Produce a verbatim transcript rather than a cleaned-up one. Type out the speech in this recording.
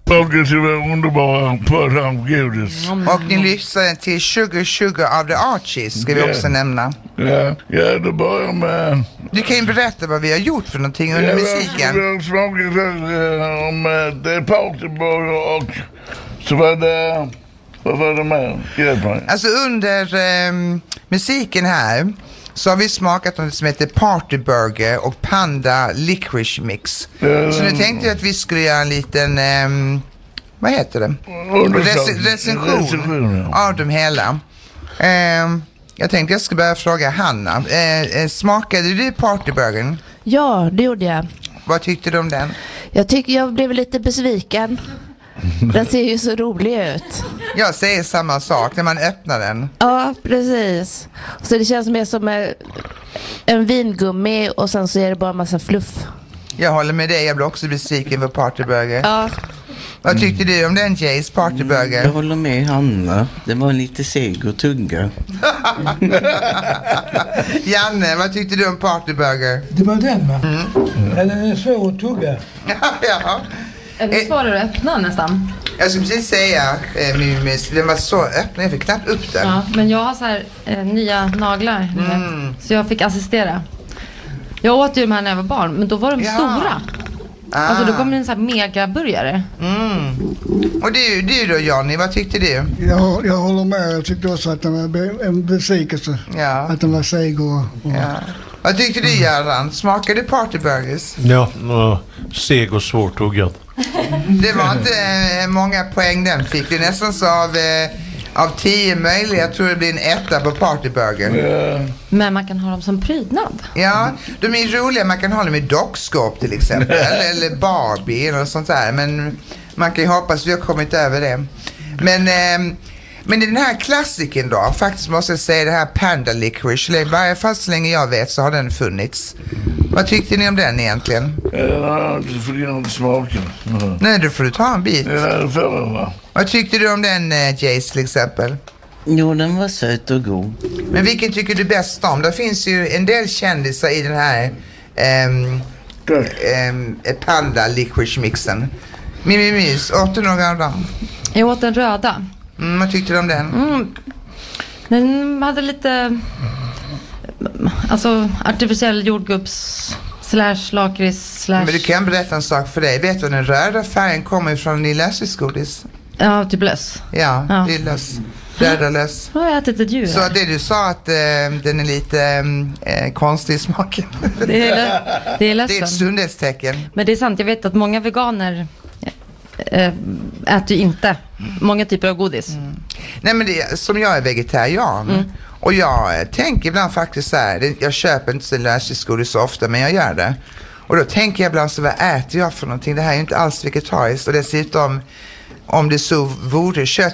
Smaken så var underbara på godis. Mm. Och ni lyssnade till Sugar Sugar of the Archies, ska vi också yeah. nämna. Ja, ja, det börjar med... Du kan ju berätta vad vi har gjort för någonting under ja, musiken. Vi har smakat uh, om uh, det är partyburger och så var det... Vad var det med? Alltså under um, musiken här så har vi smakat något som heter Partyburger och Panda Licorice Mix. Mm. Så nu tänkte jag att vi skulle göra en liten, um, vad heter det? Rec- recension, recension ja. av dem hela. Um, jag tänkte jag skulle börja fråga Hanna. Uh, uh, smakade du Partyburgern? Ja, det gjorde jag. Vad tyckte du om den? Jag tycker jag blev lite besviken. Den ser ju så rolig ut. Jag säger samma sak när man öppnar den. Ja, precis. Så det känns mer som en vingummi och sen så är det bara en massa fluff. Jag håller med dig, jag blir också besviken på Partyburger. Ja. Vad tyckte du om den, Jace, Partyburger? Jag håller med Hanna. Det var lite seg och tugga. Janne, vad tyckte du om Partyburger? Det var den, va? Mm. Eller är svår att tugga? Ja. Är det svårare att öppna nästan? Jag skulle precis säga, eh, Mimis, den var så öppen, jag fick knappt upp den. Ja, men jag har så här eh, nya naglar, mm. så jag fick assistera. Jag åt ju de här när jag var barn, men då var de ja. stora. Ah. Alltså då kom det en sån här megaburgare. Mm. Och du, du då Johnny, vad tyckte du? Jag, jag håller med, jag tyckte också att den var en besvikelse. Ja. Att den var seg och... och... Ja. Vad tyckte du Göran? Smakade Partyburgers? Ja, uh, seg och svårtuggad. Det var inte eh, många poäng den fick. Det är nästan så av, eh, av tio möjliga. Jag tror det blir en etta på Partyburger. Yeah. Men man kan ha dem som prydnad. Ja, de är roliga. Man kan ha dem i dockskåp till exempel. eller, eller Barbie eller sånt där. Men man kan ju hoppas att vi har kommit över det. Men... Eh, Men i den här klassiken då, faktiskt måste jag säga det här Panda Licorice, i varje fall så länge jag vet så har den funnits. Vad tyckte ni om den egentligen? Ja, det får jag inte smaka. Mm. Nej, då får du ta en bit. Ja, det får jag, va? Vad tyckte du om den, eh, Jace, till exempel? Jo, den var söt och god. Men vilken tycker du bäst om? Det finns ju en del kändisar i den här um, um, Panda Licorice mixen. Mimi Mys, åt du några av dem? Jag åt den röda. Mm, vad tyckte du om den? Mm. Den hade lite alltså artificiell jordgubbs slash lakrits slash... Men du kan berätta en sak för dig. Vet du den röda färgen kommer ifrån din lösgodis? Ja, typ lös. Ja, ja. Det är lös. Röda lös. Jag har ätit ett djur. Så det du sa att äh, den är lite äh, konstig i smaken. Det är, lö- det är Det är ett sundhetstecken. Men det är sant, jag vet att många veganer äter ju inte många typer av godis. Mm. Nej, men det, som jag är vegetarian mm. och jag tänker ibland faktiskt så här, jag köper inte lösgodis så ofta, men jag gör det. Och då tänker jag ibland så, vad äter jag för någonting? Det här är ju inte alls vegetariskt, och dessutom om det så vore kött